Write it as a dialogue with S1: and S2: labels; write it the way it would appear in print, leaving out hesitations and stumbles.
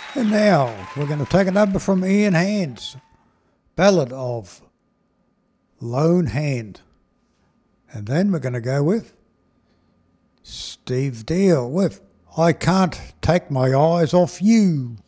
S1: And now we're going to take a number from Ian Hands, Ballad of Lone Hand. And then we're going to go with Steve Deal with I Can't Take My Eyes Off You.